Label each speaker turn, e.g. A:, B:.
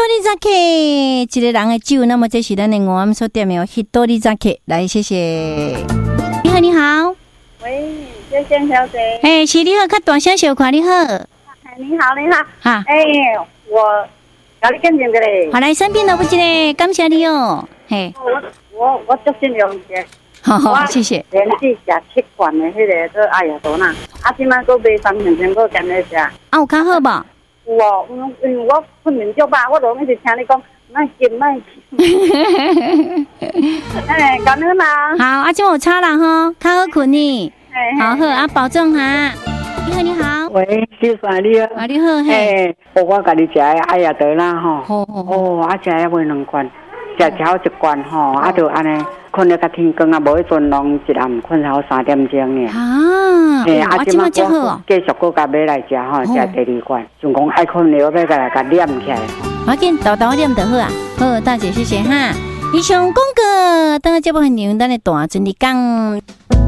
A: Hitorizake，一个人的酒，那么这是咱的我们所点的 Hitorizake， 来谢谢。你好，你好。
B: 喂，谢谢小姐。
A: 哎，是你好，较大声小看你好。
B: 你好，你好。
A: 哈。
B: 哎，我搞你跟进的嘞。
A: 好，来生病了不急嘞，感谢你哦。嘿。
B: 我足信用的。
A: 好，谢谢。
B: 连续吃7罐的迄个阿雅多呐，今摆佫买3片，佫减咧食。
A: 有较好无？
B: 有哦，因为我困眠足饱，我拢一直听你讲，莫紧莫紧。哎，感恩啦。
A: 好，这有差啦吼，较好困呢。好好保重哈。你好，你好。
B: 喂，小帅你好。
A: 你好，嘿。
B: 我家己食的阿雅德啦吼。
A: 好。
B: 食遐买2罐，食超1罐吼，就安尼。困了较天光啊，无迄阵拢一暗困到3点钟呢。
A: 即摆真好哦。
B: 继续搁甲买来食吼，食第2罐，就讲爱困了要甲念起来。
A: 我见豆豆念就好啊。好，大姐谢谢哈。以上广告，等下节目很牛，咱的大阵的讲。